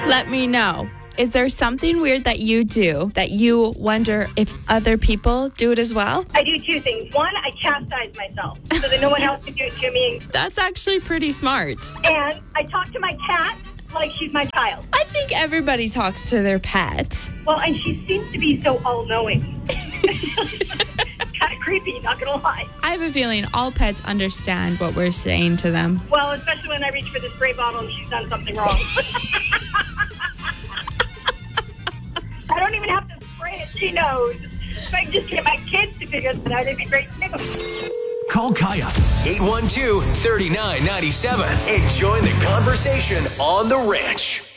Let me know. Is there something weird that you do that you wonder if other people do it as well? I do two things. One, I chastise myself so that no one else can do it to me. That's actually pretty smart. And I talk to my cat like she's my child. I think everybody talks to their pet. Well, and she seems to be so all-knowing. Kind of creepy, not going to lie. I have a feeling all pets understand what we're saying to them. Well, especially when I reach for the spray bottle and she's done something wrong. I don't even have to spray it. She knows. If I could just get my kids to figure that out, it'd be great too. Call Kaya 812-3997 and join the conversation on The Ranch.